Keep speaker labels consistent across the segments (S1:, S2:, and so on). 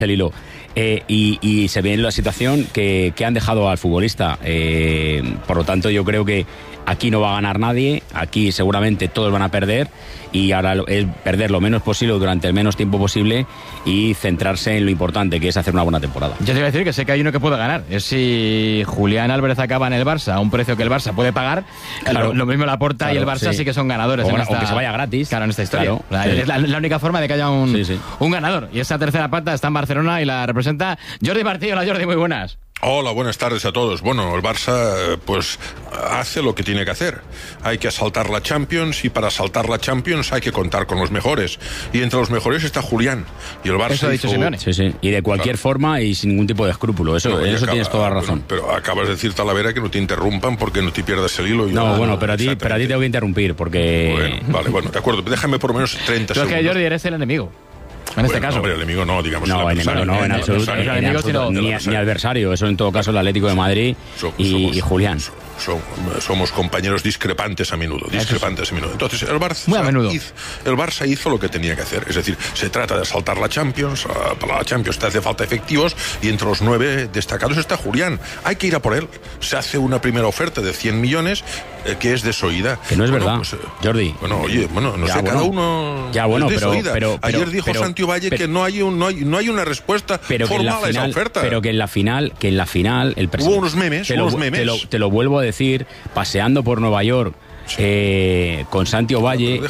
S1: el hilo. Y se ve en la situación que han dejado al futbolista. Por lo tanto, yo creo que aquí no va a ganar nadie, aquí seguramente todos van a perder, y ahora es perder lo menos posible durante el menos tiempo posible y centrarse en lo importante, que es hacer una buena temporada.
S2: Yo te iba a decir que sé que hay uno que puede ganar. Es si Julián Álvarez acaba en el Barça a un precio que el Barça puede pagar. Claro, lo mismo Laporta, claro, y el Barça sí que son ganadores.
S1: O que se vaya gratis.
S2: Claro, en esta historia. Claro, es la única forma de que haya un ganador. Y esa tercera pata está en Barcelona y la representa Jordi Martí. Hola, Jordi, muy buenas.
S3: Hola, buenas tardes a todos. Bueno, el Barça pues hace lo que tiene que hacer. Hay que asaltar la Champions, y para asaltar la Champions hay que contar con los mejores. Y entre los mejores está Julián. Y el Barça
S2: eso ha dicho Simeone.
S1: Sí. Y de cualquier forma y sin ningún tipo de escrúpulo. Eso tienes toda la razón.
S3: Pero acabas de decir, Talavera, que no te interrumpan porque no te pierdas el hilo.
S1: Pero a ti tengo que interrumpir porque...
S3: Bueno, de acuerdo. Déjame por lo menos 30 segundos.
S2: Pero es que Jordi eres el enemigo. En este caso.
S3: Hombre, el enemigo no, digamos.
S1: No, enemigo no, en absoluto. Ni adversario. Eso en todo caso el Atlético de Madrid y Julián.
S3: Somos compañeros discrepantes a menudo. Entonces, el Barça hizo lo que tenía que hacer. Es decir, se trata de asaltar la Champions. Para la Champions te hace falta efectivos, y entre los 9 destacados está Julián. Hay que ir a por él. Se hace una primera oferta de 100 millones que es desoída.
S1: Que no es verdad, Jordi.
S3: Cada uno es desoída. Ayer dijo Santi Valle que no hay una respuesta formal a esa oferta.
S1: Pero que en la final el presidente...
S3: Hubo unos memes.
S1: Te lo vuelvo a decir, paseando por Nueva York, con Santi Ovalle,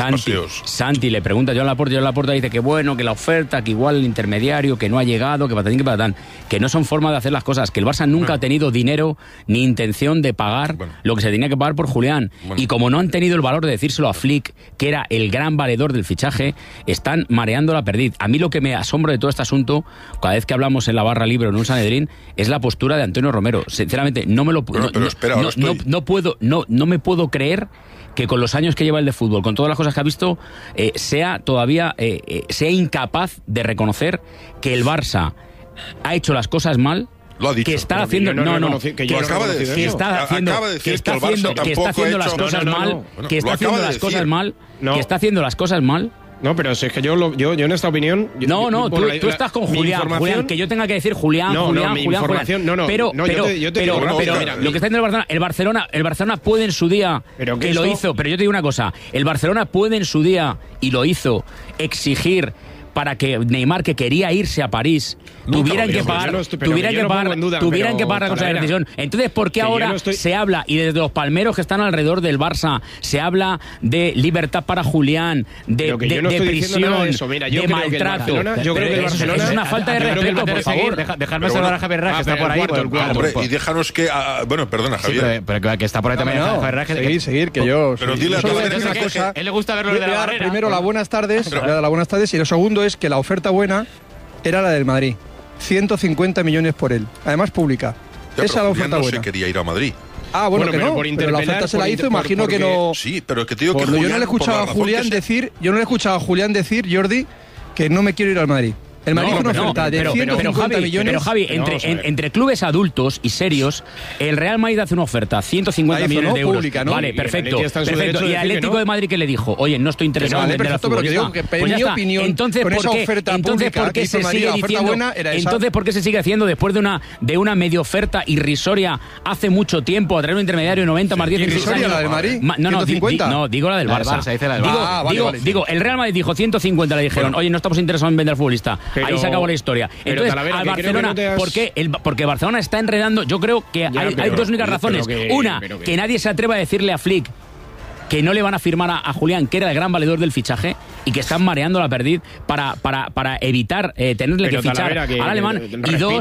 S1: Santi le pregunta a Joan Laporta dice que bueno, que la oferta, que igual el intermediario, que no ha llegado, que patatín, que patatán, que no son formas de hacer las cosas, que el Barça nunca ha tenido dinero ni intención de pagar lo que se tenía que pagar por Julián, y como no han tenido el valor de decírselo a Flick, que era el gran valedor del fichaje, están mareando la perdiz. A mí lo que me asombra de todo este asunto, cada vez que hablamos en la barra libre o en un Sanedrín, es la postura de Antonio Romero. Sinceramente, no me puedo creer que con los años que lleva el de fútbol, con todas las cosas que ha visto, sea incapaz de reconocer que el Barça ha hecho las cosas mal.
S3: Lo ha dicho.
S1: Que está haciendo las cosas mal.
S4: No, pero si es que yo en esta opinión...
S1: Tú estás con Julián, que yo tenga que decir Julián. Pero lo que está diciendo el Barcelona puede en su día, pero yo te digo una cosa, el Barcelona puede en su día, y lo hizo, exigir para que Neymar, que quería irse a París, tuvieran que pagar la cosa de decisión. Entonces, ¿por qué ahora se habla, y desde los palmeros que están alrededor del Barça, se habla de libertad para Julián, de prisión, de maltrato?
S4: Yo creo que el Barcelona...
S1: Es una falta de respeto, por favor.
S2: Dejadme saludar a Javier Raj, que está por ahí.
S3: Y déjanos que... perdona, Javier.
S2: Pero que está por ahí también Javier Raj.
S5: Seguir, que yo...
S3: Pero dile a
S2: una cosa. Él le gusta verlo de la barrera.
S5: Primero, las buenas tardes, y lo segundo es que la oferta buena era la del Madrid. 150 millones por él. Además, pública. Esa es la oferta buena.
S3: No se quería ir a Madrid.
S5: Bueno, pero la oferta se la hizo, imagino que no...
S3: Sí, pero que te digo que
S5: yo no le he escuchado a Julián decir, Jordi, que no me quiero ir al Madrid. El Madrid hizo una oferta de 150 millones.
S1: Pero Javi, entre clubes adultos y serios, el Real Madrid hace una oferta, 150 millones de euros.
S5: Pública, ¿no?
S1: Vale, perfecto. ¿Y el Atlético de Madrid qué le dijo? Oye, no estoy interesado en vender a futbolista.
S5: Pues ya está. Entonces,
S1: ¿por qué se sigue diciendo? Entonces, ¿por qué se sigue haciendo después de una medio oferta irrisoria hace mucho tiempo a traer un intermediario de 90 más 10?
S5: ¿Irrisoria la del Madrid?
S1: No, digo la del Barça. Digo, el Real Madrid dijo 150, le dijeron, oye, no estamos interesados en vender al futbolista. Ahí se acabó la historia. Entonces, al Barcelona, porque Barcelona está enredando. Yo creo que hay dos únicas razones. Una, que nadie se atreva a decirle a Flick que no le van a firmar a Julián, que era el gran valedor del fichaje, y que están mareando la perdiz para evitar tenerle que fichar al alemán. Y dos...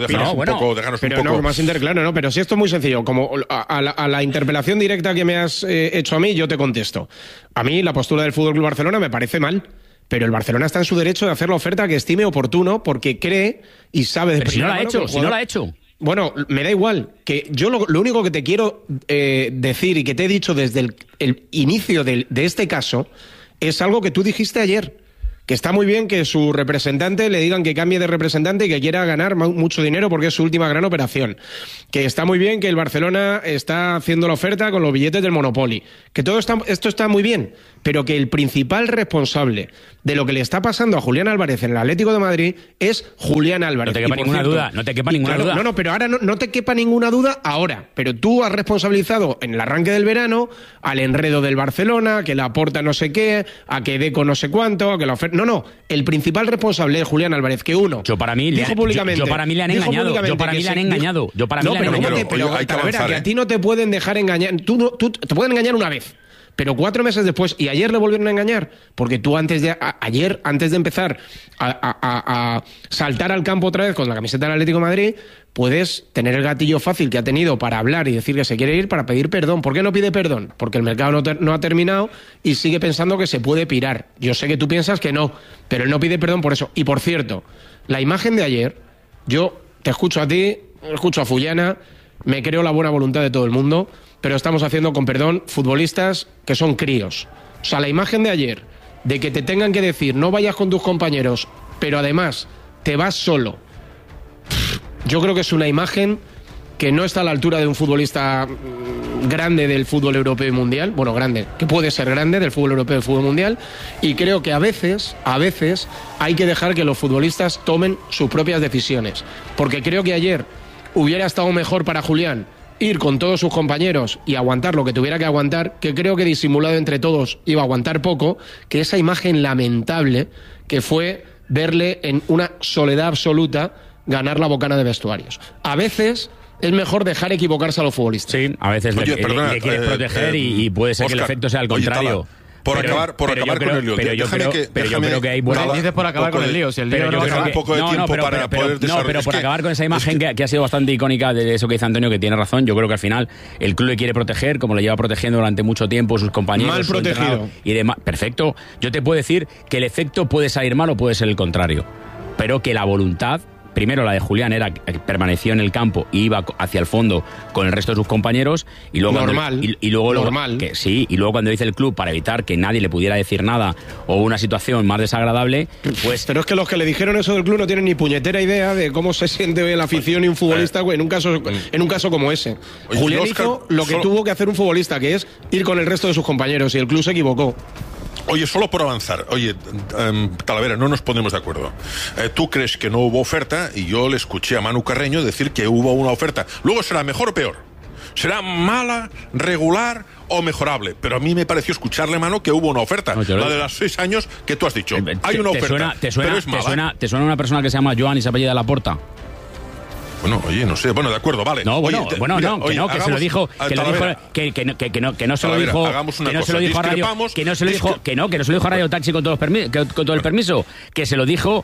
S4: Pero si esto es muy sencillo, como a la interpelación directa que me has hecho a mí, yo te contesto. A mí la postura del FC Barcelona me parece mal. Pero el Barcelona está en su derecho de hacer la oferta que estime oportuno, porque cree y sabe de
S1: primera mano. Si no la ha hecho.
S4: Bueno, me da igual. Que yo lo único que te quiero decir y que te he dicho desde el inicio de este caso es algo que tú dijiste ayer. que está muy bien que su representante le digan que cambie de representante y que quiera ganar mucho dinero porque es su última gran operación, que está muy bien que el Barcelona está haciendo la oferta con los billetes del Monopoly, que esto está muy bien, pero que el principal responsable de lo que le está pasando a Julián Álvarez en el Atlético de Madrid es Julián Álvarez.
S1: No te quepa ninguna duda, no te quepa ninguna duda.
S4: No, pero ahora no te quepa ninguna duda ahora, pero tú has responsabilizado en el arranque del verano al enredo del Barcelona, que la Laporta no sé qué, a que Deco no sé cuánto, a que la oferta... No, el principal responsable es Julián Álvarez, que uno
S1: yo para mí le han engañado.
S4: Que a ti no te pueden dejar engañar, te pueden engañar una vez. Pero 4 meses después, y ayer le volvieron a engañar, porque tú antes de empezar a saltar al campo otra vez con la camiseta del Atlético de Madrid, puedes tener el gatillo fácil que ha tenido para hablar y decir que se quiere ir para pedir perdón. ¿Por qué no pide perdón? Porque el mercado no ha terminado y sigue pensando que se puede pirar. Yo sé que tú piensas que no, pero él no pide perdón por eso. Y por cierto, la imagen de ayer, yo te escucho a ti, escucho a Fullana, me creo la buena voluntad de todo el mundo, pero estamos haciendo, con perdón, futbolistas que son críos. O sea, la imagen de ayer, de que te tengan que decir no vayas con tus compañeros, pero además te vas solo, yo creo que es una imagen que no está a la altura de un futbolista grande del fútbol europeo y mundial, bueno, grande, que puede ser grande del fútbol europeo y del fútbol mundial, y creo que a veces hay que dejar que los futbolistas tomen sus propias decisiones, porque creo que ayer hubiera estado mejor para Julián ir con todos sus compañeros y aguantar lo que tuviera que aguantar, que creo que disimulado entre todos iba a aguantar poco, que esa imagen lamentable que fue verle en una soledad absoluta ganar la bocana de vestuarios. A veces es mejor dejar equivocarse a los futbolistas.
S1: Sí, a veces le quieres proteger y puede ser Oscar, que el efecto sea al contrario.
S3: Por acabar con el lío.
S1: Pero yo creo que hay buenas...
S2: Dices por acabar con el lío. Si el lío
S3: no un poco de tiempo para poder desarrollar.
S1: Pero por acabar con esa imagen que ha sido bastante icónica de eso que dice Antonio, que tiene razón, yo creo que al final el club le quiere proteger, como le lleva protegiendo durante mucho tiempo sus compañeros.
S4: Mal protegido.
S1: Y demás. Perfecto. Yo te puedo decir que el efecto puede salir mal o puede ser el contrario. Pero que la voluntad... Primero la de Julián era que permaneció en el campo y iba hacia el fondo con el resto de sus compañeros y luego cuando dice el club para evitar que nadie le pudiera decir nada o una situación más desagradable, pues...
S4: Pero es que los que le dijeron eso del club no tienen ni puñetera idea de cómo se siente la afición y un futbolista en un caso como ese. Oye, Julián hizo lo que tuvo que hacer un futbolista, que es ir con el resto de sus compañeros, y el club se equivocó.
S3: Oye, solo por avanzar. Oye, Talavera, no nos ponemos de acuerdo. Tú crees que no hubo oferta y yo le escuché a Manu Carreño decir que hubo una oferta. Luego será mejor o peor. Será mala, regular o mejorable. Pero a mí me pareció escucharle, Manu, que hubo una oferta. No, la de los 6 años que tú has dicho. Hay una oferta, pero es mala.
S1: ¿Te suena una persona que se llama Joan y se apellida Laporta?
S3: Bueno, oye, no sé. Bueno, de acuerdo, vale.
S1: No, que se lo dijo, que no se lo dijo, que no se lo dijo a Radio, que no se lo dijo a Radio Taxi con todo el permiso, que se lo dijo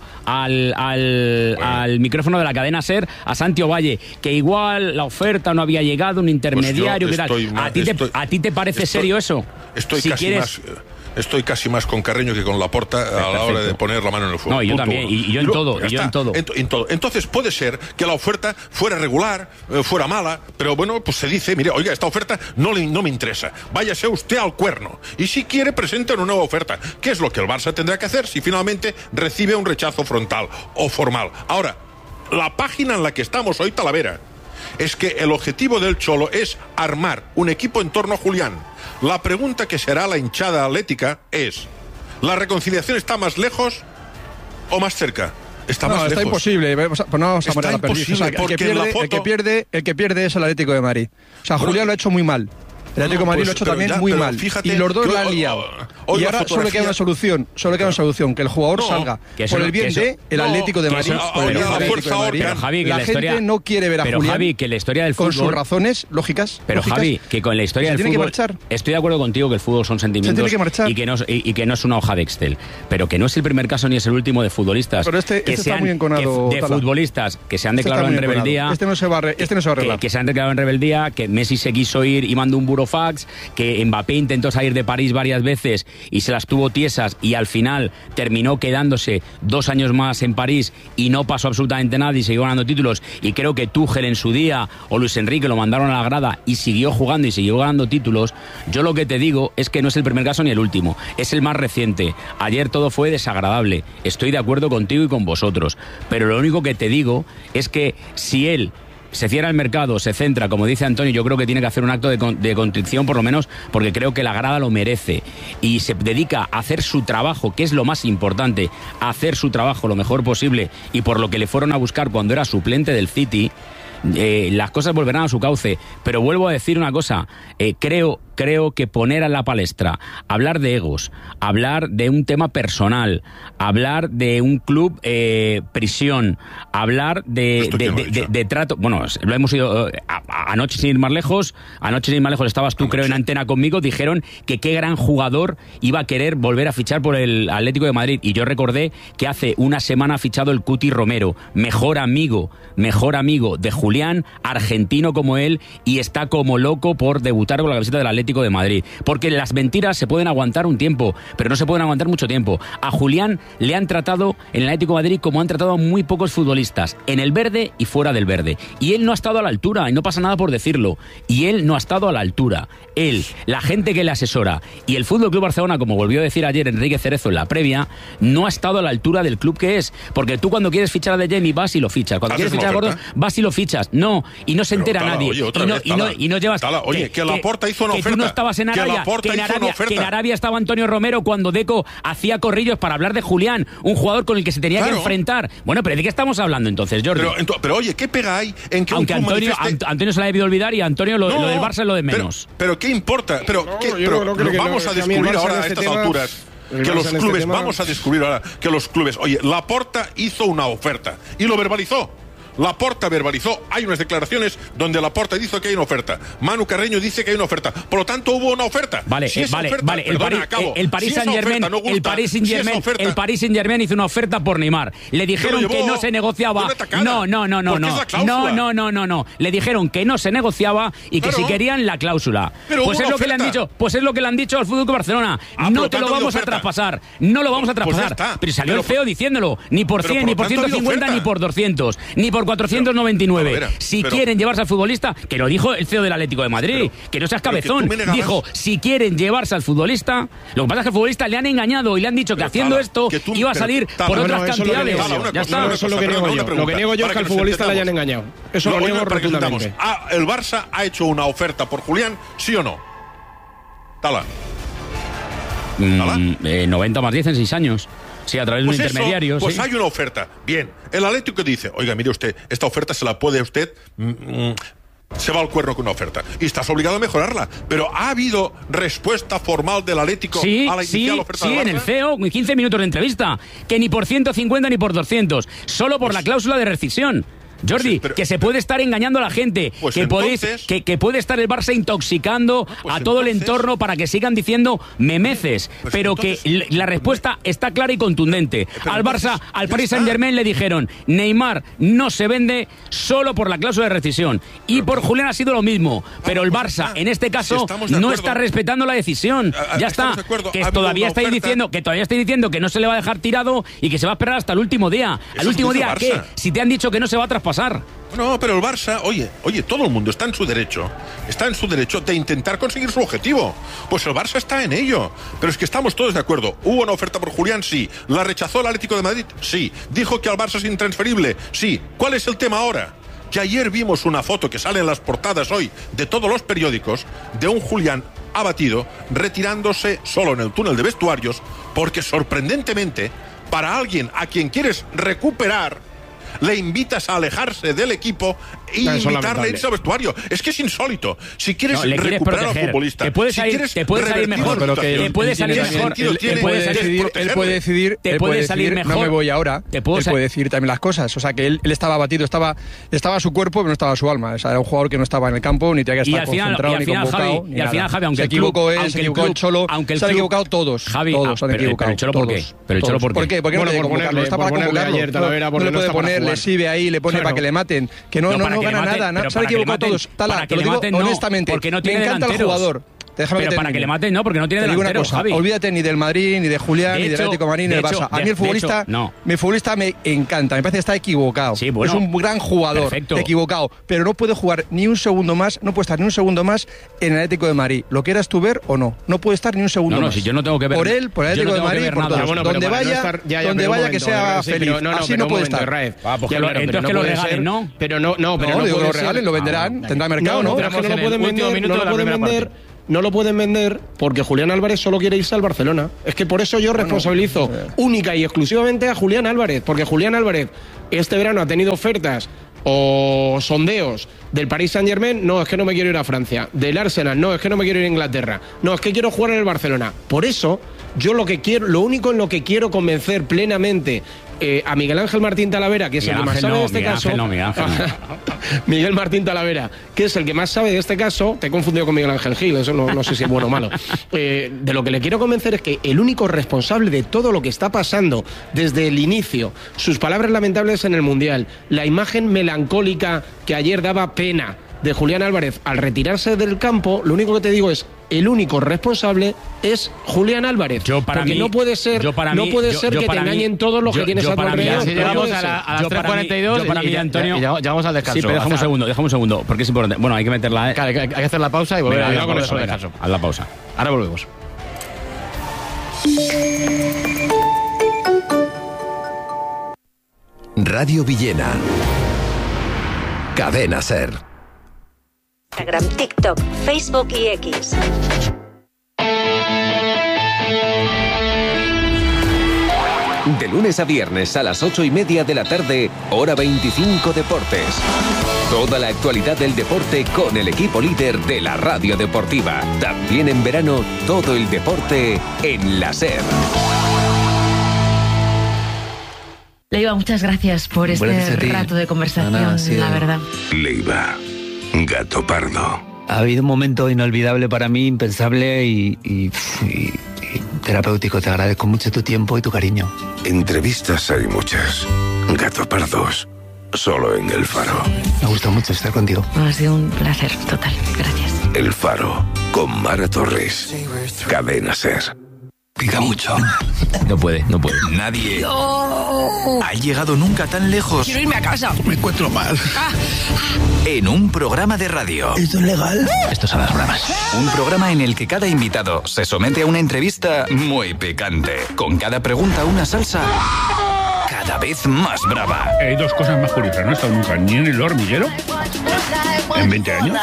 S1: al micrófono de la cadena SER a Santi Ovalle, que igual la oferta no había llegado, un intermediario,
S3: pues
S1: ¿a ti te parece serio eso?
S3: Estoy casi más con Carreño que con Laporta a la hora de poner la mano en el fuego.
S1: No, yo también, y yo en todo.
S3: Entonces puede ser que la oferta fuera regular, fuera mala, pero bueno, pues se dice, mire, oiga, esta oferta no me interesa, váyase usted al cuerno. Y si quiere, presente una nueva oferta. ¿Qué es lo que el Barça tendrá que hacer si finalmente recibe un rechazo frontal o formal? Ahora, la página en la que estamos hoy, Talavera, es que el objetivo del Cholo es armar un equipo en torno a Julián. La pregunta que será la hinchada atlética es: ¿la reconciliación está más lejos o más cerca? Está más lejos.
S5: Está imposible.
S3: Está imposible,
S5: el que pierde es el Atlético de Madrid. O sea, Julián lo ha hecho muy mal. El Atlético de Madrid lo ha hecho también muy mal.
S3: Fíjate,
S5: y los dos la han liado. Y ahora solo queda una solución. Que el jugador salga por el bien del Atlético de Madrid.
S1: Pero Javi,
S5: la gente no quiere ver a Julián.
S1: Javi, que la historia del fútbol,
S5: con sus razones lógicas.
S1: Pero Javi, que con la historia del fútbol, estoy de acuerdo contigo que el fútbol son sentimientos y que no es una hoja de Excel. Pero que no es el primer caso ni es el último de futbolistas futbolistas que se han declarado en rebeldía.
S5: Este no se va a arreglar.
S1: Que se han declarado en rebeldía, que Messi se quiso ir y mandó un burofax burofax, que Mbappé intentó salir de París varias veces y se las tuvo tiesas y al final terminó quedándose 2 años más en París y no pasó absolutamente nada y siguió ganando títulos, y creo que Tuchel en su día o Luis Enrique lo mandaron a la grada y siguió jugando y siguió ganando títulos. Yo lo que te digo es que no es el primer caso ni el último, es el más reciente. Ayer todo fue desagradable, estoy de acuerdo contigo y con vosotros, pero lo único que te digo es que si él se cierra el mercado, se centra, como dice Antonio, yo creo que tiene que hacer un acto de contrición, por lo menos, porque creo que la grada lo merece, y se dedica a hacer su trabajo, que es lo más importante, a hacer su trabajo lo mejor posible, y por lo que le fueron a buscar cuando era suplente del City, las cosas volverán a su cauce. Pero vuelvo a decir una cosa, creo que poner a la palestra, hablar de egos, hablar de un tema personal, hablar de un club prisión, hablar de trato, bueno, lo hemos ido anoche sin ir más lejos, estabas tú creo en antena conmigo, dijeron que qué gran jugador iba a querer volver a fichar por el Atlético de Madrid, y yo recordé que hace una semana ha fichado el Cuti Romero, mejor amigo de Julián, argentino como él, y está como loco por debutar con la camiseta del Atlético de Madrid, porque las mentiras se pueden aguantar un tiempo, pero no se pueden aguantar mucho tiempo. A Julián le han tratado en el Atlético de Madrid como han tratado a muy pocos futbolistas, en el verde y fuera del verde, y él no ha estado a la altura, y no pasa nada por decirlo, y él no ha estado a la altura. Él, la gente que le asesora y el Fútbol Club Barcelona, como volvió a decir ayer Enrique Cerezo en la previa, no ha estado a la altura del club que es, porque tú cuando quieres fichar a De Jong vas y lo fichas, cuando quieres fichar a Gordon vas y lo fichas, no, y no se entera nadie, y no llevas
S3: que Laporta hizo una oferta,
S1: tú no estabas en Arabia, que en Arabia estaba Antonio Romero cuando Deco hacía corrillos para hablar de Julián, un jugador con el que se tenía que enfrentar. Bueno, pero ¿de qué estamos hablando entonces, Jordi?
S3: Pero oye, ¿qué pega hay en que
S1: aunque Antonio se la ha debido olvidar, y Antonio lo del Barça es lo de menos?
S3: Pero ¿qué importa? Vamos a descubrir ahora a estas alturas que los clubes, vamos a descubrir ahora que los clubes, oye, Laporta hizo una oferta y lo verbalizó. Laporta verbalizó, hay unas declaraciones donde Laporta dice que hay una oferta, Manu Carreño dice que hay una oferta, por lo tanto hubo una oferta.
S1: Vale, el Paris Saint-Germain hizo una oferta por Neymar. Le dijeron que no se negociaba. No. Le dijeron que no se negociaba y que si querían la cláusula. Pues es lo que le han dicho al Fútbol Club Barcelona. No te lo vamos a traspasar. No lo vamos a traspasar. Pero salió el CEO diciéndolo, ni por 100, ni por 150, ni por 200, ni por 499. Quieren llevarse al futbolista, que lo dijo el CEO del Atlético de Madrid, que no seas cabezón, dijo, si quieren llevarse al futbolista, lo que pasa es que al futbolista le han engañado y le han dicho que haciendo esto iba a salir por otras cantidades. Ya está.
S4: Eso es lo que niego yo. Lo que niego yo es que al futbolista le hayan engañado. Eso lo niego rotundamente.
S3: ¿El Barça ha hecho una oferta por Julián, sí o no? Tala.
S1: 90 más 10 en 6 años. Sí, a través de un intermediario.
S3: Pues hay una oferta. Bien, el Atlético dice, oiga, mire usted, esta oferta se la puede usted... se va al cuerno con una oferta. Y estás obligado a mejorarla. Pero ¿ha habido respuesta formal del Atlético a la inicial oferta del Barça?
S1: En el CEO, 15 minutos de entrevista. Que ni por 150 ni por 200. Solo por la cláusula de rescisión. Jordi, que se puede estar engañando a la gente, que puede estar el Barça intoxicando a todo el entorno para que sigan diciendo memeces, pero que la respuesta está clara y contundente. Al Barça, al Paris Saint-Germain le dijeron, Neymar no se vende solo por la cláusula de rescisión, y por Julián ha sido lo mismo, pero el Barça en este caso no está respetando la decisión. Ya está, que todavía estáis diciendo que no se le va a dejar tirado y que se va a esperar hasta el último día. ¿Al último día qué? Si te han dicho que no se va a traspasar.
S3: No, pero el Barça, oye, todo el mundo está en su derecho de intentar conseguir su objetivo. Pues el Barça está en ello. Pero es que estamos todos de acuerdo. ¿Hubo una oferta por Julián? Sí. ¿La rechazó el Atlético de Madrid? Sí. ¿Dijo que al Barça es intransferible? Sí. ¿Cuál es el tema ahora? Que ayer vimos una foto que sale en las portadas hoy de todos los periódicos de un Julián abatido, retirándose solo en el túnel de vestuarios, porque sorprendentemente, para alguien a quien quieres recuperar, le invitas a alejarse del equipo e invitarle a irse al vestuario. Es que es insólito. Si quieres recuperar al futbolista,
S1: te puede salir mejor. Él puede
S5: decidir, no me voy ahora. Él puede decir también las cosas. O sea, que él estaba abatido, estaba su cuerpo, pero no estaba su alma. O sea, era un jugador que no estaba en el campo, ni tenía que estar concentrado, ni convocado.
S1: Y al final, Javi, aunque
S5: se equivocó él, se equivocó el Cholo, se han equivocado todos. Todos se han equivocado.
S1: ¿Pero el Cholo por qué?
S5: ¿Por qué? ¿Por qué no puede convocarlo? Está para convocarlo. No le puede poner le exhibe ahí, le pone para que le maten. Que no gana nada. Se han equivocado todos. Tala, te lo digo honestamente. Me encanta el jugador.
S1: Déjame pero para que le maten, no, porque no tiene delantero, Javi.
S5: Olvídate ni del Madrid, ni de Julián, ni del Atlético de Madrid, ni del Barça. A mí el futbolista me encanta, me parece que está equivocado.
S1: Sí, bueno,
S5: es un gran jugador, equivocado, pero no puede jugar ni un segundo más, no puede estar ni un segundo más en el Atlético de Madrid. ¿Lo quieras tú ver o no? No puede estar ni un segundo más.
S1: Si yo no tengo que ver.
S5: Por él, por el Atlético de Madrid, por todos. Donde vaya, que sea feliz. Así no puede estar.
S1: Entonces que lo regalen, ¿no?
S4: Pero no lo regalen, lo venderán. Tendrá mercado, ¿no? Pero es que no lo pueden vender. No lo pueden vender porque Julián Álvarez solo quiere irse al Barcelona. Es que por eso yo responsabilizo única y exclusivamente a Julián Álvarez, porque Julián Álvarez este verano ha tenido ofertas o sondeos del Paris Saint-Germain. No, es que no me quiero ir a Francia. Del Arsenal, no, es que no me quiero ir a Inglaterra. No, es que quiero jugar en el Barcelona. Por eso yo lo único en lo que quiero convencer plenamente a Miguel Ángel Martín Talavera, que es el que más sabe de este caso. Miguel Martín Talavera, que es el que más sabe de este caso. Te he confundido con Miguel Ángel Gil, eso no sé si es bueno o malo. De lo que le quiero convencer es que el único responsable de todo lo que está pasando desde el inicio, sus palabras lamentables en el Mundial, la imagen melancólica que ayer daba pena de Julián Álvarez al retirarse del campo, lo único que te digo es: el único responsable es Julián Álvarez. Porque no puede ser que te engañen todos los que tienes a tu alrededor.
S2: Llegamos a las 3:42
S1: para mí, Antonio,
S2: y llegamos al descanso.
S1: Sí, pero déjame un segundo, porque es importante. Bueno, hay que meterla.
S2: Hay que hacer la pausa y volver a
S1: con eso. Haz la pausa.
S2: Ahora volvemos.
S6: Radio Villena. Cadena SER.
S7: Instagram, TikTok, Facebook y X.
S6: De lunes a viernes a las 8:30 de la tarde, hora 25 Deportes. Toda la actualidad del deporte con el equipo líder de la radio deportiva. También en verano, todo el deporte en la SER.
S8: Leiva, muchas gracias por este rato de conversación, la verdad.
S9: Leiva, gato pardo.
S10: Ha habido un momento inolvidable para mí, impensable y terapéutico. Te agradezco mucho tu tiempo y tu cariño.
S9: Entrevistas hay muchas. Gato pardos, solo en El Faro.
S10: Me gusta mucho estar contigo.
S8: Ha sido un placer total. Gracias.
S9: El Faro, con Mara Torres. Cadena SER.
S11: Pica mucho.
S1: No puede.
S11: Nadie ha llegado nunca tan lejos.
S8: Quiero irme a casa.
S11: Me encuentro mal. En un programa de radio.
S10: ¿Esto es legal?
S1: Estos son las bromas.
S11: Un programa en el que cada invitado se somete a una entrevista muy picante. Con cada pregunta una salsa cada vez más brava.
S12: Hay dos cosas más curiosas. No he estado nunca ni en el hormiguero en 20 años.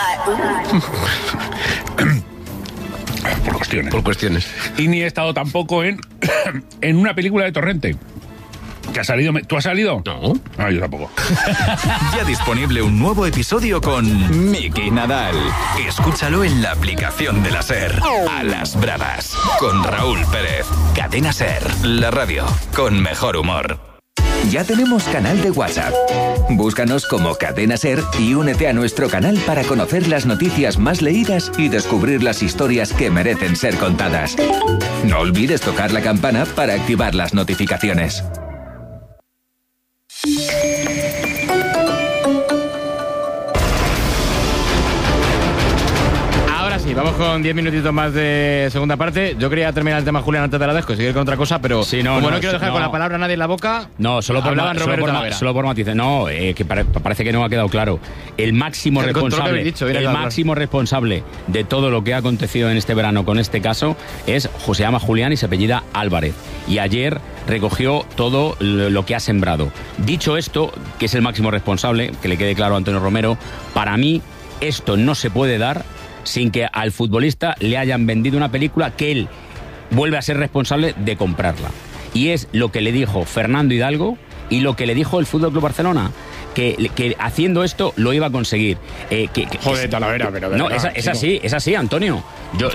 S12: Por cuestiones. Y ni he estado tampoco en una película de Torrente. ¿Que ha salido? ¿Tú has salido?
S1: No.
S12: Ah, yo tampoco.
S11: Ya disponible un nuevo episodio con Miki Nadal. Escúchalo en la aplicación de la SER. A las bravas. Con Raúl Pérez. Cadena SER. La radio con mejor humor.
S6: Ya tenemos canal de WhatsApp. Búscanos como Cadena SER y únete a nuestro canal para conocer las noticias más leídas y descubrir las historias que merecen ser contadas. No olvides tocar la campana para activar las notificaciones.
S2: Vamos con 10 minutitos más de segunda parte. Yo quería terminar el tema, Julián, antes de la dejo y seguir con otra cosa, pero como no quiero dejar con la palabra a nadie en la boca.
S1: No, solo por matices. No, que parece que no ha quedado claro. El máximo responsable de todo lo que ha acontecido en este verano con este caso se llama Julián y se apellida Álvarez. Y ayer recogió todo lo que ha sembrado. Dicho esto, que es el máximo responsable, que le quede claro a Antonio Romero, para mí esto no se puede dar sin que al futbolista le hayan vendido una película que él vuelve a ser responsable de comprarla. Y es lo que le dijo Fernando Hidalgo y lo que le dijo el FC Barcelona, que haciendo esto lo iba a conseguir.
S4: Joder, Talavera, pero
S1: no, es así, Antonio. Yo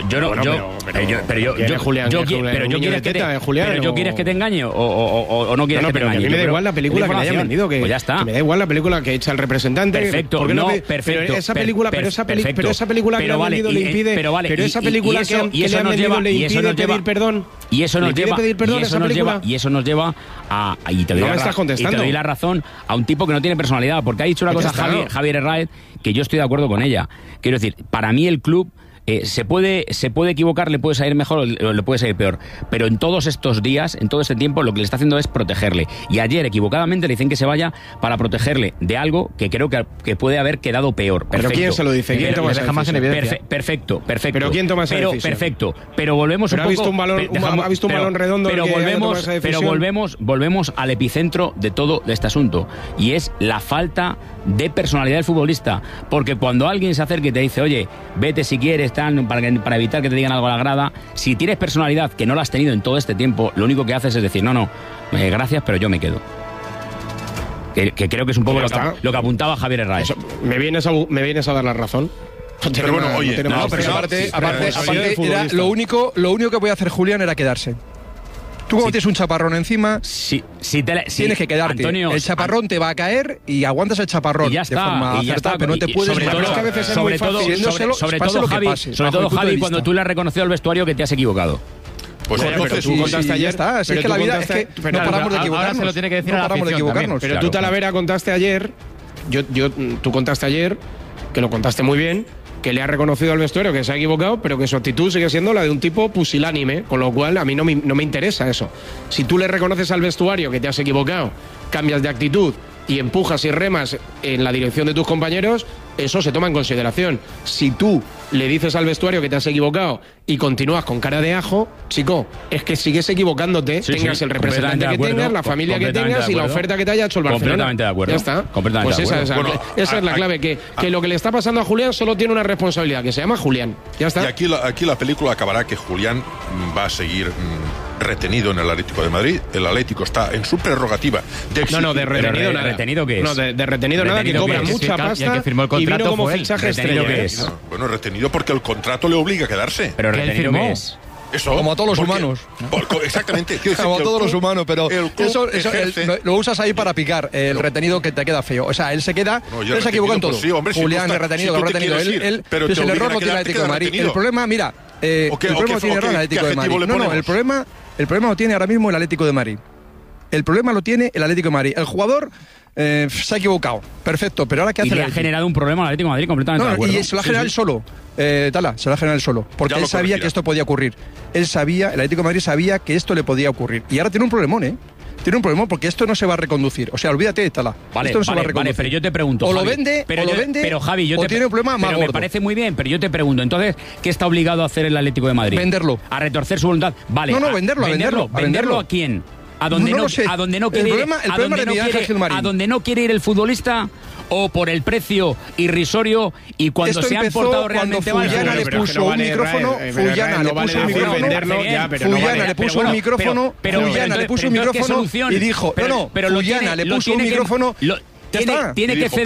S1: quieres que te engañe o no quieres que te engañe.
S4: A mí me da igual la película que le hayan vendido,
S1: pues ya está.
S4: Que me da igual la película que echa el representante.
S1: Perfecto,
S4: pero esa película que le han vendido le impide. Pero esa película que le han vendido le impide pedir perdón.
S1: Y eso nos lleva,
S4: pedir perdón
S1: y eso nos lleva a y te doy la razón a un tipo que no tiene personalidad, porque ha dicho una cosa Javier Herráez que yo estoy de acuerdo con ella. Quiero decir, para mí el club se puede equivocar, le puede salir mejor o le puede salir peor, pero en todos estos días, en todo este tiempo, lo que le está haciendo es protegerle. Y ayer, equivocadamente, le dicen que se vaya para protegerle de algo que creo que puede haber quedado peor.
S4: Perfecto. ¿Pero quién se lo dice? ¿Quién toma esa decisión?
S1: Perfecto.
S4: ¿Pero quién toma esa decisión?
S1: Perfecto. Pero volvemos un poco...
S4: ¿Ha visto un balón redondo?
S1: Pero volvemos al epicentro de todo este asunto, y es la falta de personalidad del futbolista. Porque cuando alguien se acerca y te dice, oye, vete si quieres, para evitar que te digan algo a la grada, si tienes personalidad, que no la has tenido en todo este tiempo, lo único que haces es decir, no, gracias, pero yo me quedo. Que creo que es un poco lo que apuntaba Javier Herráez.
S4: Me vienes a dar la razón.
S3: Pero bueno, oye,
S5: pero aparte era lo único que podía hacer Julián era quedarse. Tú cuando tienes un chaparrón encima, tienes que quedarte. Antonio, el chaparrón te va a caer y aguantas el chaparrón
S1: y ya está,
S5: de forma acertada, pero no te puedes...
S1: Sobre todo, Javi, cuando tú le has reconocido al vestuario que te has equivocado.
S3: Pues entonces
S4: tú contaste ayer,
S5: está, es que la vida es que no paramos de equivocarnos.
S2: Se lo tiene que decir a la afición.
S4: Pero tú, Talavera, contaste ayer, tú contaste ayer, que lo contaste muy bien, que le ha reconocido al vestuario que se ha equivocado, pero que su actitud sigue siendo la de un tipo pusilánime, con lo cual a mí no me interesa eso. Si tú le reconoces al vestuario que te has equivocado, cambias de actitud y empujas y remas en la dirección de tus compañeros, eso se toma en consideración. Si tú le dices al vestuario que te has equivocado y continúas con cara de ajo, chico, es que sigues equivocándote, tengas el representante que tengas, la familia que tengas y la oferta que te haya hecho el Barcelona.
S1: Completamente de acuerdo.
S4: Ya está.
S1: Completamente
S4: pues esa es la clave, que lo que le está pasando a Julián solo tiene una responsabilidad, que se llama Julián. Ya está.
S3: Y aquí la película acabará que Julián va a seguir retenido en el Atlético de Madrid. El Atlético está en su prerrogativa de exigir.
S4: No, de retenido nada.
S1: ¿Retenido qué es?
S4: No, de retenido nada, que cobra mucha pasta y vino como fichaje estrella.
S1: ¿Qué es?
S3: Bueno, retenido porque el contrato le obliga a quedarse.
S1: Pero retenido ¿qué es?
S3: Eso,
S5: como todos los humanos.
S3: Exactamente.
S5: Como todos los humanos, pero eso lo usas ahí para picar el retenido, que te queda feo. O sea, él se queda, él se equivoca en todo.
S3: Sí, hombre,
S5: Julián es retenido, pues el error lo tiene el Atlético de Madrid. El problema, mira, el problema no tiene error el Atlético de Madrid. No, el problema lo tiene ahora mismo el Atlético de Madrid. El problema lo tiene el Atlético de Madrid. El jugador se ha equivocado. Perfecto, pero ahora ¿qué hace?
S1: Y le ha generado un problema al Atlético de Madrid completamente de acuerdo.
S5: Y se lo ha generado él solo. Tala, se lo ha generado él solo. Porque él sabía que esto podía ocurrir. El Atlético de Madrid sabía que esto le podía ocurrir. Y ahora tiene un problemón, Tiene un problema porque esto no se va a reconducir. O sea, olvídate, Tala.
S1: Esto no se va a reconducir. Pero yo te pregunto,
S5: Javi,
S1: pero Javi,
S5: tiene un problema más gordo.
S1: Me parece muy bien, pero yo te pregunto, entonces, ¿qué está obligado a hacer el Atlético de Madrid?
S5: Venderlo.
S1: A retorcer su voluntad. Vale.
S5: No, venderlo.
S1: ¿Venderlo a quién? ¿A donde no quiere ir el futbolista? ¿O por el precio irrisorio y cuando se han portado realmente mal?
S5: Fullana le puso un micrófono, Fullana le puso un micrófono y dijo, Fullana le puso un micrófono.
S1: Tiene que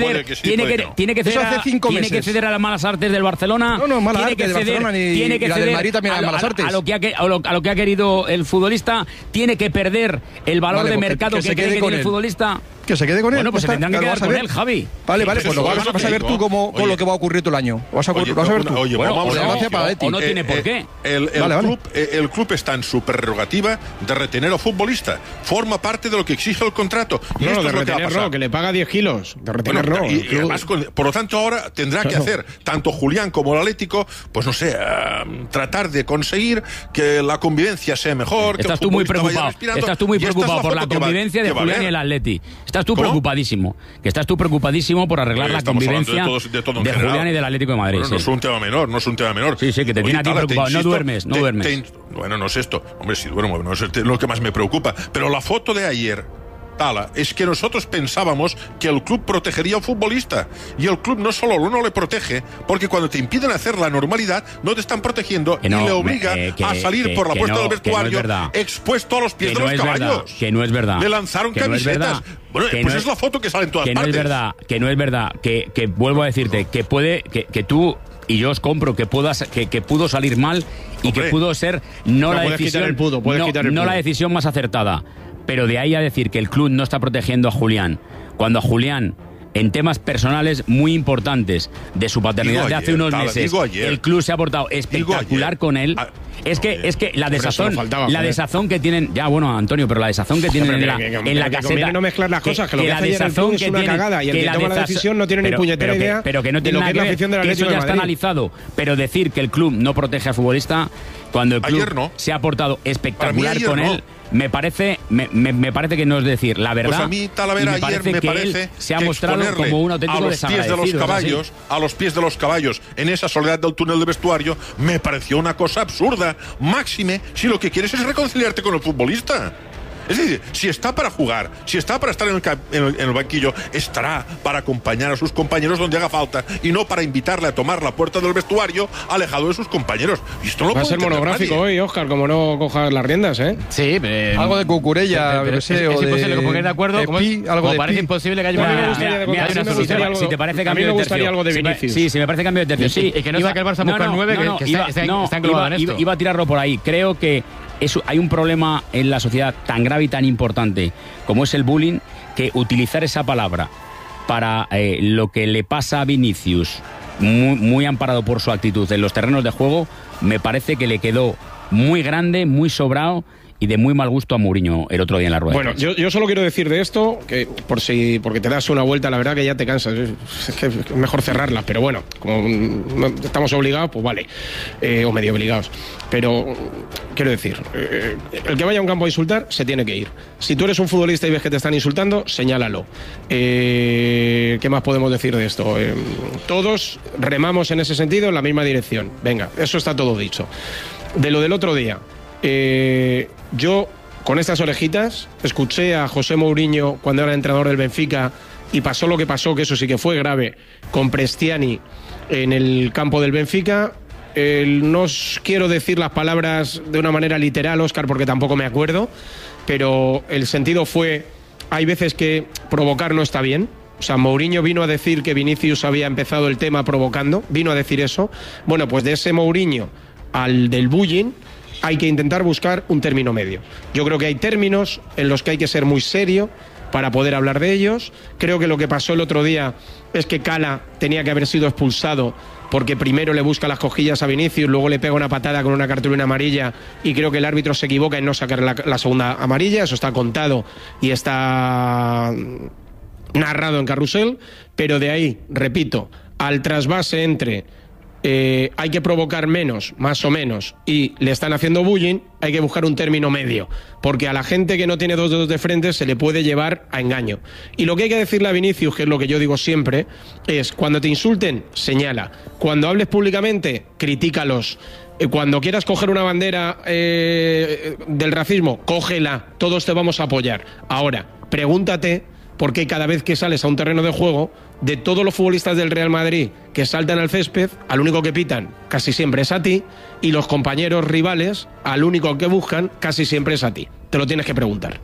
S1: ceder a las malas artes del Barcelona.
S5: No, malas artes del Barcelona ni la del Madrid también a las malas artes.
S1: A lo que ha querido el futbolista, tiene que perder el valor de mercado que cree que tiene el futbolista.
S5: Que se quede con él.
S1: Bueno, pues se tendrán que quedar con él, Javi.
S5: Vale, pues lo vas a ver tú con lo que va a ocurrir todo el año. Vas a ver tú.
S3: Oye, vamos a ver.
S1: O no tiene por qué.
S3: El club está en su prerrogativa de retener al futbolista. Forma parte de lo que exige el contrato.
S4: No, de retener no, que le paga 10 kilos. De retener no.
S3: Y además, por lo tanto, ahora tendrá que hacer, tanto Julián como el Atlético, pues no sé, tratar de conseguir que la convivencia sea mejor.
S1: Estás tú muy preocupado. Estás tú muy preocupado por la convivencia de Julián y el Atleti. Estás tú preocupadísimo. Que estás tú preocupadísimo por arreglar la convivencia de Julián y del Atlético de Madrid.
S3: Bueno, no es un tema menor,
S1: Sí, que te tiene a ti preocupado. No duermes.
S3: Bueno, no es esto. Hombre, si duermo, no es lo que más me preocupa. Pero la foto de ayer, Tala, es que nosotros pensábamos que el club protegería al futbolista. Y el club no solo no le protege, porque cuando te impiden hacer la normalidad, no te están protegiendo y le obliga a salir por la puerta del vestuario expuesto a los pies de los caballos.
S1: Que no es verdad.
S3: Le lanzaron camisetas. Bueno, pues es la foto que sale en todas partes.
S1: Que no es verdad. Que vuelvo a decirte, que puede, que tú y yo os compro que pudo salir mal y que pudo ser la decisión más acertada. Pero de ahí a decir que el club no está protegiendo a Julián, cuando a Julián en temas personales muy importantes de su paternidad de hace unos meses. El club se ha portado espectacular con él. Es que la desazón que tienen, ya bueno, Antonio, pero la desazón que tienen en la caseta,
S4: no mezclar las cosas, que lo que hace ayer el club es una cagada, y el que toma la decisión no tiene ni puñetera idea
S1: de lo que es la afición de la Atlético de Madrid. Eso ya está analizado, pero decir que el club no protege al futbolista cuando el club se ha portado espectacular con él, me parece que no es decir la verdad.
S3: Pues a mí Talavera ayer me parece
S1: se ha mostrado como un auténtico desagradecido.
S3: A los pies de los caballos, en esa soledad del túnel de vestuario, me pareció una cosa absurda. Máxime, si lo que quieres es reconciliarte con el futbolista. Es decir, si está para jugar, si está para estar en el banquillo, estará para acompañar a sus compañeros donde haga falta y no para invitarle a tomar la puerta del vestuario alejado de sus compañeros. Y esto no
S4: va a ser monográfico hoy, Óscar, como no cojas las riendas, ¿eh?
S2: Sí,
S5: algo de Cucurella,
S2: pero es imposible que pongáis de acuerdo.
S5: Algo
S2: parece imposible que haya
S1: una solución. Si te parece cambio de tercio. A mí me gustaría
S4: algo de Vinicius.
S1: Sí, si me parece cambio de tercio. Sí,
S2: y que no sea que el Barça busca el 9, que está englobado en esto.
S1: Iba a tirarlo por ahí. Creo que hay un problema en la sociedad tan grave y tan importante como es el bullying, que utilizar esa palabra para lo que le pasa a Vinicius, muy amparado por su actitud en los terrenos de juego, me parece que le quedó muy grande, muy sobrado y de muy mal gusto a Mourinho el otro día en la rueda.
S4: Bueno, yo solo quiero decir de esto, que porque te das una vuelta, la verdad que ya te cansas, es que es mejor cerrarla, pero bueno, como estamos obligados, pues vale, o medio obligados. Pero quiero decir, el que vaya a un campo a insultar se tiene que ir. Si tú eres un futbolista y ves que te están insultando, señálalo. ¿Qué más podemos decir de esto? Todos remamos en ese sentido en la misma dirección. Venga, eso está todo dicho. De lo del otro día, yo, con estas orejitas, escuché a José Mourinho cuando era entrenador del Benfica y pasó lo que pasó, que eso sí que fue grave, con Prestiani en el campo del Benfica. No os quiero decir las palabras de una manera literal, Óscar, porque tampoco me acuerdo, pero el sentido fue, hay veces que provocar no está bien. O sea, Mourinho vino a decir que Vinicius había empezado el tema provocando, vino a decir eso. Bueno, pues de ese Mourinho al del bullying hay que intentar buscar un término medio. Yo creo que hay términos en los que hay que ser muy serio para poder hablar de ellos. Creo que lo que pasó el otro día es que Cala tenía que haber sido expulsado porque primero le busca las cosquillas a Vinicius, luego le pega una patada con una cartulina amarilla y creo que el árbitro se equivoca en no sacar la segunda amarilla. Eso está contado y está narrado en Carrusel, pero de ahí, repito, al trasvase entre hay que provocar menos, más o menos, y le están haciendo bullying, hay que buscar un término medio, porque a la gente que no tiene dos dedos de frente se le puede llevar a engaño. Y lo que hay que decirle a Vinicius, que es lo que yo digo siempre, es cuando te insulten, señala. Cuando hables públicamente, critícalos. Cuando quieras coger una bandera del racismo, cógela, todos te vamos a apoyar. Ahora, pregúntate por qué cada vez que sales a un terreno de juego, de todos los futbolistas del Real Madrid que saltan al césped, al único que pitan casi siempre es a ti, y los compañeros rivales, al único que buscan casi siempre es a ti. Te lo tienes que preguntar.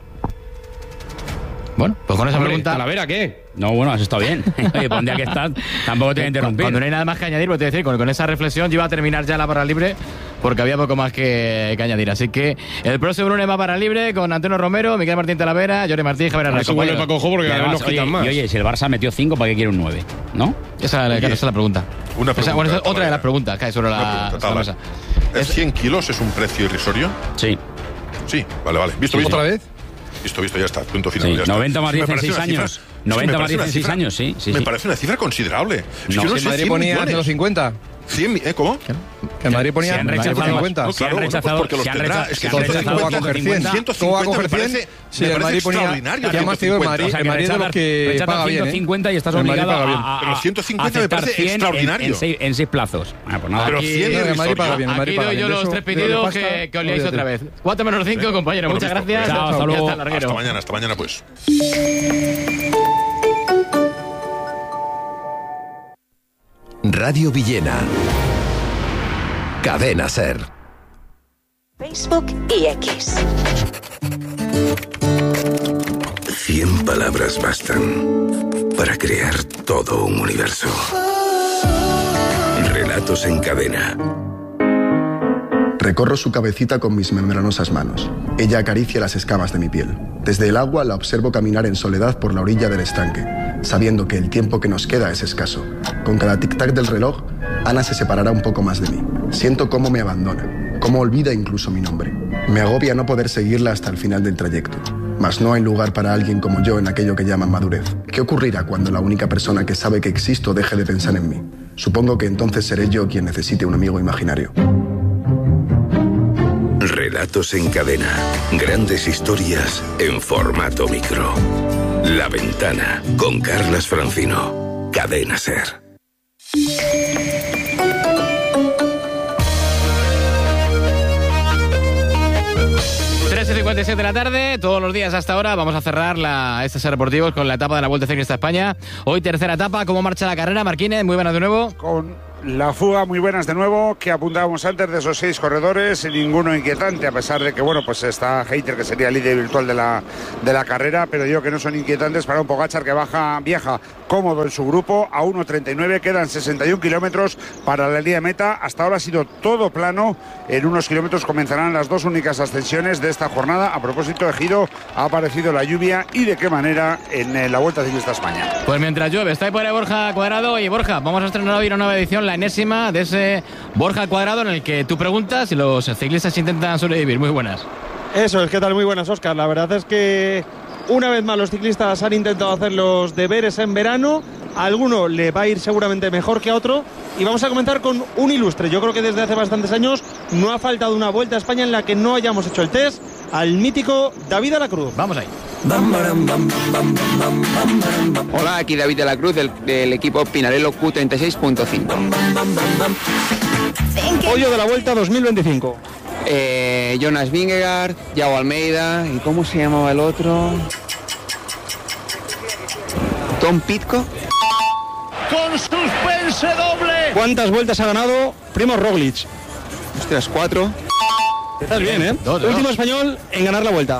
S2: Bueno, pues con esa pregunta...
S4: ¿Talavera qué?
S1: No, bueno, eso está bien. Oye, pues un día que estás, tampoco te voy a interrumpir.
S2: Cuando no hay nada más que añadir, pues te voy a decir, con esa reflexión yo iba a terminar ya la barra libre, porque había poco más que añadir. Así que el próximo lunes va barra libre con Antonio Romero, Miguel Martín Talavera, Llore Martín, Javier Arraico.
S4: Eso vuelve para cojo porque cada vez nos quitan más.
S1: Y oye, si el Barça metió 5, ¿para qué quiere un 9? ¿No?
S2: Esa es la pregunta.
S3: Una pregunta.
S2: Bueno, esa es otra de las preguntas que hay sobre la mesa.
S3: ¿Es 100 kilos es un precio irrisorio?
S1: Sí.
S3: Sí, vale. ¿Visto?
S5: ¿Otra vez?
S3: Visto, ya está, punto final.
S1: Sí,
S3: ya está.
S1: 90 más 10 en 6 años. 90 más 10 en 6 años, sí.
S3: Me parece una cifra considerable.
S5: No, si Madrid ponía 150.
S3: 100, ¿cómo?
S5: Que Madrid ponía
S3: 150. Claro, porque los tendrá. Es que 150
S5: va a coger 100. ¿Cómo va a coger 100? Si el Madrid ponía... Que además digo, el Madrid es lo que paga bien.
S1: 150 y estás obligado a...
S3: Pero 150 me parece extraordinario.
S1: En 6 plazos.
S3: Pues nada. Pero 100
S5: el Madrid paga bien.
S2: Aquí doy yo los 3 pedidos que os leáis otra vez. 4 menos 5, compañero. Muchas gracias.
S1: Hasta luego.
S3: Hasta mañana pues.
S6: Radio Villena. Cadena Ser.
S7: Facebook y X.
S9: 100 palabras bastan para crear todo un universo. Relatos en cadena.
S13: Recorro su cabecita con mis membranosas manos. Ella acaricia las escamas de mi piel. Desde el agua la observo caminar en soledad por la orilla del estanque, sabiendo que el tiempo que nos queda es escaso. Con cada tic-tac del reloj, Ana se separará un poco más de mí. Siento cómo me abandona, cómo olvida incluso mi nombre. Me agobia no poder seguirla hasta el final del trayecto. Mas no hay lugar para alguien como yo en aquello que llaman madurez. ¿Qué ocurrirá cuando la única persona que sabe que existo deje de pensar en mí? Supongo que entonces seré yo quien necesite un amigo imaginario.
S9: Relatos en cadena. Grandes historias en formato micro. La Ventana, con Carlas Francino. Cadena SER.
S2: 3:57 de la tarde, todos los días hasta ahora vamos a cerrar este SER Deportivos con la etapa de la Vuelta Ciclista España. Hoy tercera etapa, ¿cómo marcha la carrera? Marquínez, muy buenas de nuevo.
S14: Con la fuga, muy buenas de nuevo, que apuntábamos antes de esos 6 corredores, ninguno inquietante, a pesar de que, bueno, pues está Hayter, que sería el líder virtual de la carrera, pero digo que no son inquietantes para un Pogačar que viaja cómodo en su grupo, a 1:39, quedan 61 kilómetros para la línea de meta. Hasta ahora ha sido todo plano, en unos kilómetros comenzarán las 2 únicas ascensiones de esta jornada. A propósito de giro, ha aparecido la lluvia, y de qué manera en la Vuelta Ciclista España.
S2: Pues mientras llueve, está ahí por ahí Borja Cuadrado. Y Borja, vamos a estrenar hoy una nueva edición, la enésima de ese Borja Cuadrado, en el que tú preguntas y los ciclistas intentan sobrevivir. Muy buenas.
S15: Eso es, ¿qué tal? Muy buenas, Óscar. La verdad es que una vez más los ciclistas han intentado hacer los deberes en verano. A alguno le va a ir seguramente mejor que a otro. Y vamos a comenzar con un ilustre. Yo creo que desde hace bastantes años no ha faltado una Vuelta a España en la que no hayamos hecho el test al mítico David de la Cruz.
S2: Vamos ahí.
S16: Hola, aquí David de la Cruz del equipo Pinarello Q36.5.
S15: Pollo de la Vuelta 2025.
S16: Jonas Vingegaard, Yago Almeida, ¿y cómo se llamaba el otro? Tom Pitcock.
S15: Con suspense doble. ¿Cuántas vueltas ha ganado Primož Roglič?
S16: Ostras, 4.
S15: Estás bien, ¿eh? Último español en ganar la Vuelta.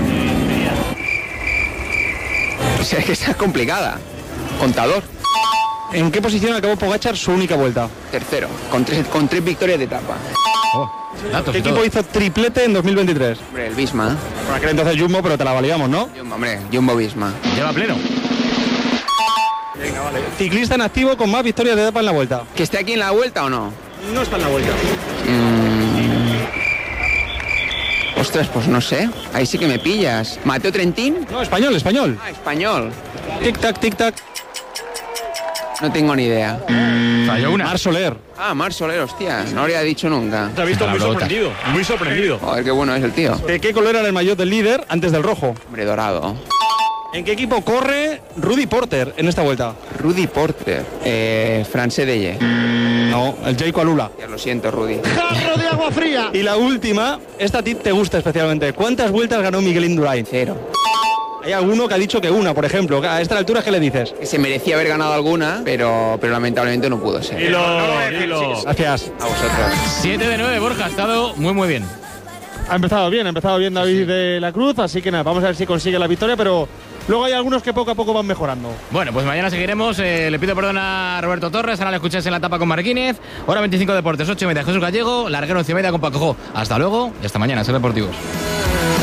S16: O sea, que está complicada. Contador.
S15: ¿En qué posición acabó Pogačar su única Vuelta?
S16: Tercero, con tres victorias de etapa.
S15: ¿Qué equipo hizo triplete en 2023?
S16: Hombre, el Visma.
S15: Por aquel entonces Jumbo, pero te la validamos, ¿no?
S16: Jumbo Visma.
S2: Lleva pleno.
S15: Venga, vale. Ciclista en activo con más victorias de etapa en la Vuelta.
S16: ¿Que esté aquí en la Vuelta o no?
S15: No está en la Vuelta.
S16: Ostras, pues no sé. Ahí sí que me pillas. ¿Mateo Trentín?
S15: No, español.
S16: Ah, español.
S15: Tic-tac, tic-tac.
S16: No tengo ni idea.
S2: Falló una.
S15: Marc Soler.
S16: Ah, Marc Soler, hostia. No lo habría dicho nunca.
S15: Te ha visto muy sorprendido. Muy sorprendido.
S16: Joder, qué bueno es el tío.
S15: ¿De qué color era el maillot del líder antes del rojo?
S16: Hombre, dorado.
S15: ¿En qué equipo corre Rudy Porter en esta Vuelta?
S16: Rudy Porter. France Deye.
S15: No, el Jayco Alula.
S16: Ya lo siento, Rudy.
S15: ¡Jarro de agua fría! Y la última, esta a ti te gusta especialmente. ¿Cuántas vueltas ganó Miguel Indurain?
S16: 0.
S15: Hay alguno que ha dicho que una, por ejemplo. A esta altura, ¿qué le dices?
S16: Que se merecía haber ganado alguna, pero lamentablemente no pudo ser.
S15: Dilo. Gracias.
S16: A vosotros.
S2: 7 de 9, Borja. Ha estado muy bien.
S15: Ha empezado bien David de la Cruz, así que nada, vamos a ver si consigue la victoria, pero luego hay algunos que poco a poco van mejorando.
S2: Bueno, pues mañana seguiremos. Le pido perdón a Roberto Torres, ahora le escucháis en la etapa con Marquínez. Hora 25 Deportes, 8:30 Jesús Gallego, larguero 11:30 con Paco Jo. Hasta luego y hasta mañana, SER Deportivos.